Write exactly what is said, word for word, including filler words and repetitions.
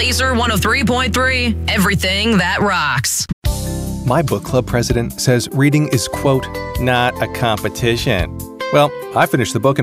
Pacer one oh three point three, everything that rocks. My book club president says reading is, quote, not a competition. Well, I finished the book